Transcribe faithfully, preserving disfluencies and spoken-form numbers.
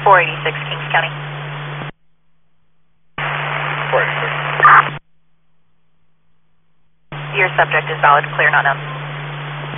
four eighty-six, Kings County. four eighty-six. Your subject is valid, clear, not known.